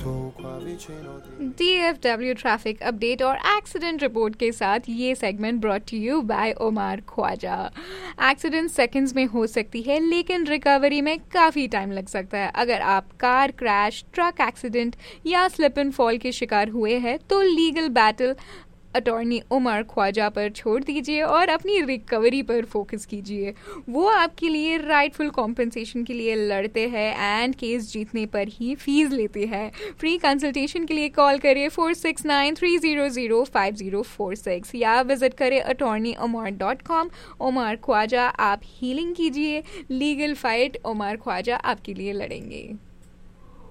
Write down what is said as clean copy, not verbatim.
DFW traffic update और accident report के साथ ये segment brought to you bye OMR Khwaja. Accident seconds में हो सकती है, लेकिन रिकवरी में काफ़ी टाइम लग सकता है। अगर आप कार क्रैश, ट्रक एक्सीडेंट या स्लिप एंड फॉल के शिकार हुए हैं तो legal battle attorney Umar Khwaja पर छोड़ दीजिए और अपनी रिकवरी पर फोकस कीजिए। वो आपके लिए राइटफुल कॉम्पेंसेशन के लिए लड़ते हैं एंड केस जीतने पर ही फीस लेते हैं। फ्री कंसल्टेशन के लिए कॉल करिए 4693005046 या विजिट करें attorneyomar.com। उमर ख्वाजा, आप हीलिंग कीजिए। लीगल फाइट उमर ख्वाजा आपके लिए लड़ेंगे।